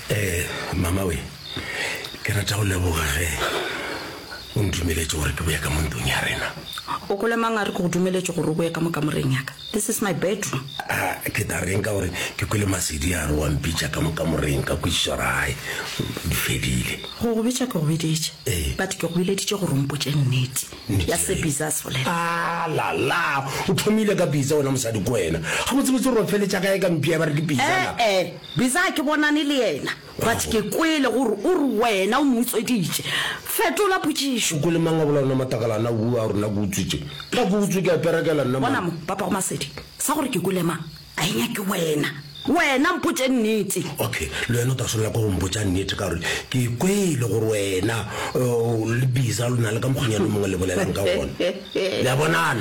Mama we ke rata go leboga ge o ntumeletse gore ke boya ka montong ya rena. O kole mang a re go dumeletse gore o boya ka mo kamoreng yaka? This is my bedroom. Ke ta reng ka gore ke kwele masedi a re wa mpitša ka mo kamoreng ka kwišorae di fedile. Go go bitša ke go biditše but ke go bileditše gore o mpotše nnete ya se bisa se folela. La o thomile ka bisa wena mosadi ko wena ga botsebotse gore o feletša kae ka mpia ba re ke bisa bisa ke bonane le yena but ke kwele gore o re wena o mo utsweditše fetola potšišo. o kole mang a bola ona matakalana bua a rona go utswitše ka go utswe ke a perekela nna bona mo papa go masedi sa gore ke kole mang a enya ke wena mpotše nnete. Okay le wena o ta solela go mpotša nnete ka gore ke kwele gore wena le bisa lona le ka mokgonyane mongwe le bolelang ka gona le a bonana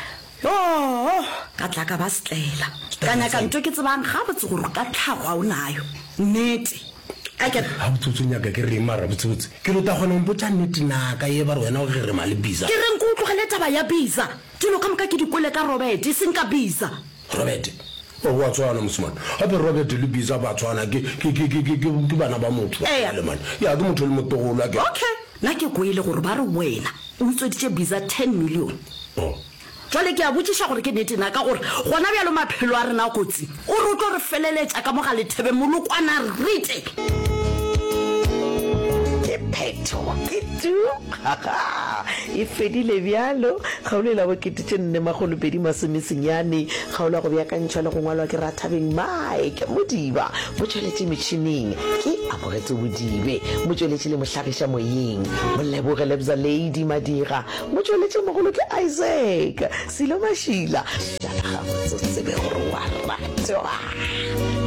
ka tla ka ba setlela ka nyaka nto ke tsebang ga botse gore ka tlhagwa o nayo nnete ga botsotse nyaka ke re mara botsotse ke lo ta gona o mpotša nnete naka ye ba re wena o ge re ma le bisa ke reng ko tlogele taba ya bisa dilo ka moka ke dikwele ka Robert e seng ka bisa. Robert o wa tswana mosumane gape Robert le bisa ba tswana ke bana ba motho le mane ya ke motho le motogolo ke okay nna ke kwele gore ba re wena o utsweditše bisa 10 million. Jwale ke a botšiša gore ke nnete na ka gore gona bjalo maphelo a rena kotsi o re o tlo re feleletša ka moga lethebe molokwana rite Petro ke tu e fedile bjalo ga o lela bokete nne magolopedi masemesenyane ga o la go beakantšhwa le go ngwalwa ke Rathabeng Mike Modiba mo tšweletše metšhineng ke Amogetse Bodibe mo tšweletše le mohlagiša moyeng mo leboge Lebza Lady Madira mo tšweletše mogolo ke Isaac Silo Mashila ja ga botsebe gore wa ratwa.